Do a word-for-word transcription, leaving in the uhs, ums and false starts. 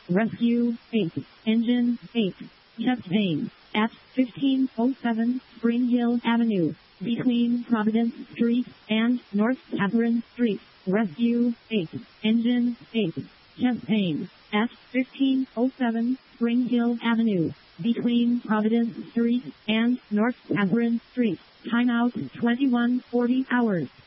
Rescue eight. Engine eight. Chest pain. At fifteen oh seven Spring Hill Avenue, between Providence Street and North Catherine Street. Rescue eight. Engine eight. Chest pain. At fifteen oh seven Spring Hill Avenue, between Providence Street and North Catherine Street. Timeout twenty-one forty hours.